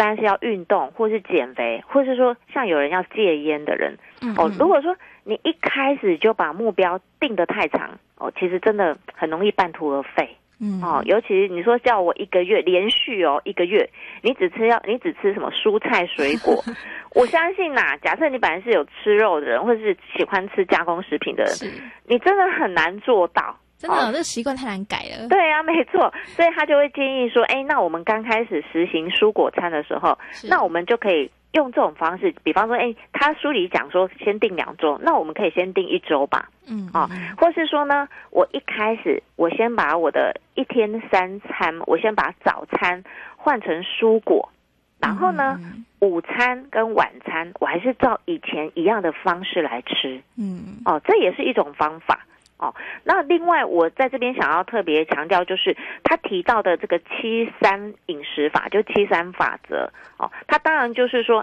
然是要运动，或是减肥，或是说像有人要戒烟的人，如果说你一开始就把目标定得太长，其实真的很容易半途而废。尤其你说叫我1个月连续1个月，你只吃什么蔬菜水果，我相信假设你本来是有吃肉的人，或者是喜欢吃加工食品的人，你真的很难做到。 真的，这个习惯太难改了。 对啊，没错，所以他就会建议说，那我们刚开始实行蔬果餐的时候，那我们就可以用这种方式，比方说，他书里讲说先定2周，那我们可以先定1周吧，或是说呢，我一开始我先把我的1天3餐，我先把早餐换成蔬果，然后呢，午餐跟晚餐我还是照以前一样的方式来吃，这也是一种方法。那另外我在这边想要特别强调，就是他提到的这个7-3饮食法，就7-3法则。他当然就是说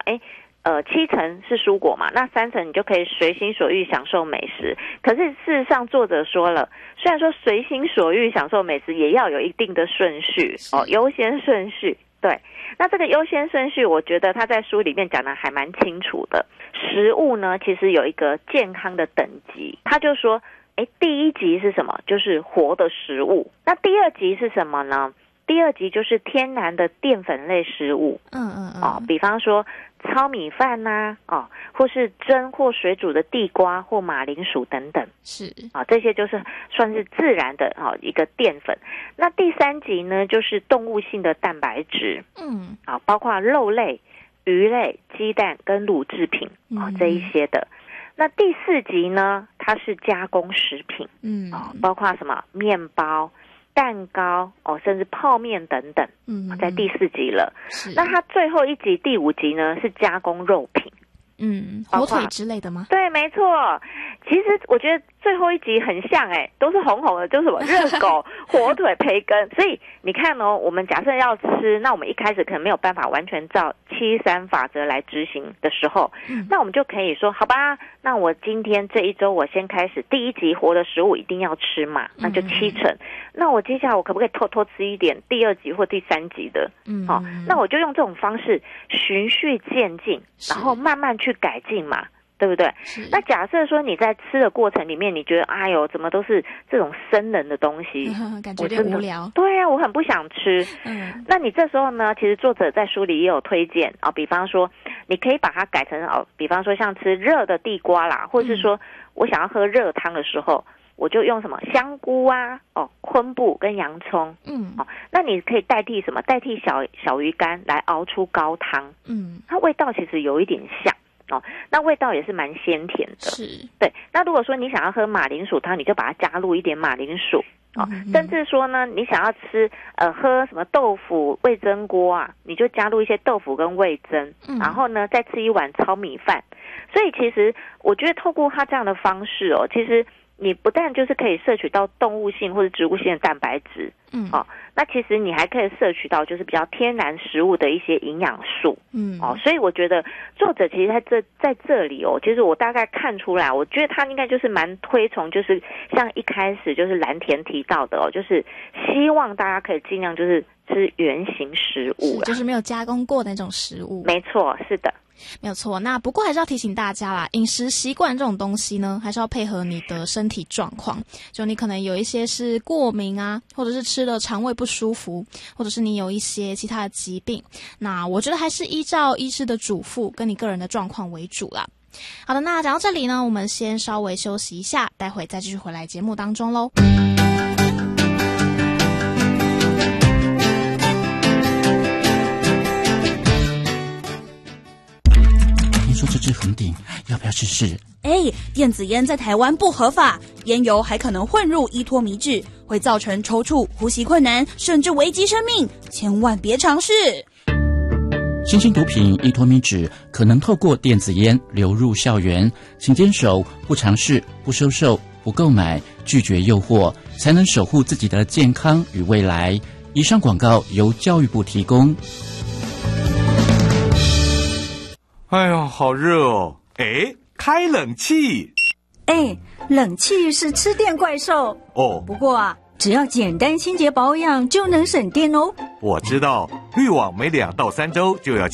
，7成是蔬果嘛，那3成你就可以随心所欲享受美食。可是事实上作者说了，虽然说随心所欲享受美食也要有一定的顺序，优先顺序。对，那这个优先顺序我觉得他在书里面讲的还蛮清楚的。食物呢其实有一个健康的等级，他就说第1级是什么？就是活的食物。那第2级是什么呢？第2级就是天然的淀粉类食物。比方说糙米饭或是蒸或水煮的地瓜或马铃薯等等。是这些就是算是自然的一个淀粉。那第3级呢，就是动物性的蛋白质。包括肉类、鱼类、鸡蛋跟乳制品这一些的。那第4级呢，它是加工食品，包括什么面包、蛋糕甚至泡面等等，在第4级了。那它最后1级第5级呢，是加工肉品， 火腿之类的吗？ 对，没错。其实我觉得最后1集很像都是红红的，就是什么热狗、火腿、培根。所以你看我们假设要吃，那我们一开始可能没有办法完全照7-3法则来执行的时候，那我们就可以说，好吧，那我今天这1周我先开始第1集活的食物一定要吃嘛，那就7成。那我接下来我可不可以偷偷吃一点第2集或第3集的？那我就用这种方式循序渐进，然后慢慢去改进嘛。对不对？那假设说你在吃的过程里面，你觉得怎么都是这种生冷的东西， 感觉有点无聊。 对啊，我很不想吃。那你这时候呢，其实作者在书里也有推荐比方说你可以把它改成比方说像吃热的地瓜啦，或是说我想要喝热汤的时候，我就用什么香菇昆布跟洋葱，那你可以代替什么？代替小鱼干来熬出高汤，它味道其实有一点像。那味道也是蛮鲜甜的。是，对。那如果说你想要喝马铃薯汤，你就把它加入一点马铃薯甚至说呢，你想要吃喝什么豆腐味噌锅你就加入一些豆腐跟味噌，然后呢再吃一碗糙米饭。所以其实我觉得透过它这样的方式其实你不但就是可以摄取到动物性或者植物性的蛋白质，那其实你还可以摄取到就是比较天然食物的一些营养素，所以我觉得作者其实在这里其实我大概看出来，我觉得他应该就是蛮推崇，就是像一开始就是蓝田提到的就是希望大家可以尽量就是吃原型食物就是没有加工过的那种食物。 没错，是的。 没有错，那不过还是要提醒大家啦，饮食习惯这种东西呢，还是要配合你的身体状况。就你可能有一些是过敏或者是吃了肠胃不舒服，或者是你有一些其他的疾病，那我觉得还是依照医师的嘱咐跟你个人的状况为主啦。好的，那讲到这里呢，我们先稍微休息一下，待会再继续回来节目当中咯。 说这支红顶要不要试试？ 电子烟在台湾不合法，烟油还可能混入依托醚质，会造成抽搐、呼吸困难，甚至危及生命，千万别尝试。 新兴毒品依托醚质可能透过电子烟流入校园，请坚守不尝试、不收受、不购买、拒绝诱惑，才能守护自己的健康与未来。以上广告由教育部提供。 哎呀，好热哦！开冷气。 冷气是吃电怪兽不过只要简单清洁保养就能省电哦。 我知道，滤网每2到3周就要